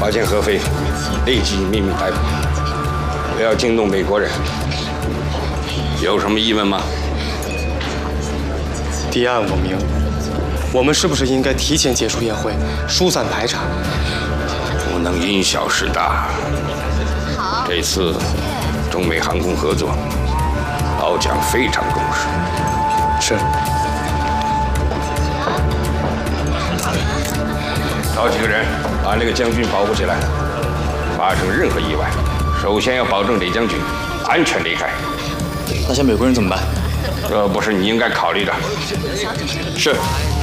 发现何非，立即秘密逮捕，不要惊动美国人。有什么疑问吗？ 敌暗我明，我们是不是应该提前结束宴会，疏散排查？ 不能因小失大。这次中美航空合作，老蒋非常重视。 是。 找几个人把那个将军保护起来。发生任何意外，首先要保证李将军安全离开。 那些美国人怎么办？ 这不是你应该考虑的。 是。